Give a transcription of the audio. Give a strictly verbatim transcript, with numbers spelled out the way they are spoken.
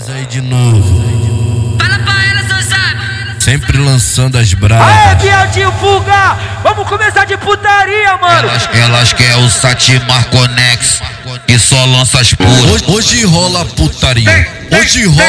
aí de novo. Fala pra ela, seu zap. Sempre lançando as bravas. Aê, Bieltinho Fuga! Vamos começar de putaria, mano! Elas, elas querem o Satimar Conex, que só lança as puras. Hoje, hoje rola putaria. Hoje rola